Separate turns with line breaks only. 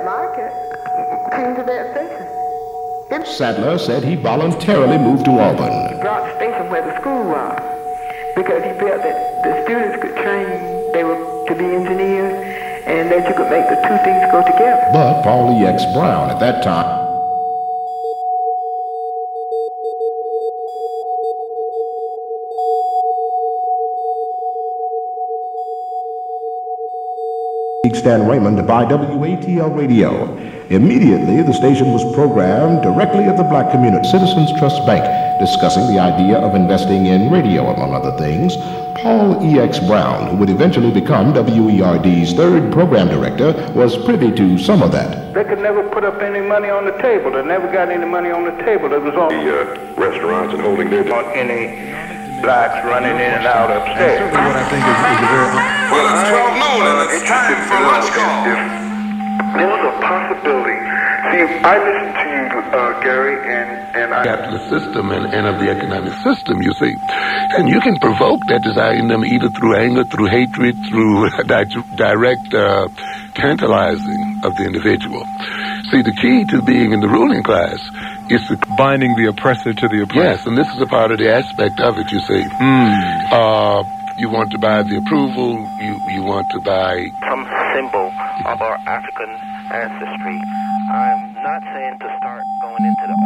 like it came to that station.
Sadler said he voluntarily moved to Auburn.
He brought the station where the school was because he felt that the students could train, they were to be engineers, and that you could make the two things go together.
But Paul E.X. Brown at that time Stan Raymond by WATL Radio. Immediately, the station was programmed directly at the black community. Citizens Trust Bank, discussing the idea of investing in radio, among other things. Paul E.X. Brown, who would eventually become WERD's third program director, was privy to some of that.
They could never put up any money on the table. They never got any money on the table. It was all
the restaurants and holding their...
on any blacks running in and out upstairs.
What I think is a very...
Well, it's 12 noon and it's time for lunch call.
There was a possibility. See, I listened to you, Gary, and I...
capitalist system and of the economic system, you see. And you can provoke that desire in them either through anger, through hatred, through direct tantalizing of the individual. See, the key to being in the ruling class is to
binding the oppressor to the oppressed.
Yes, and this is a part of the aspect of it, you see. You want to buy the approval, you want to buy
some symbol of our African ancestry. I'm not saying to start going into the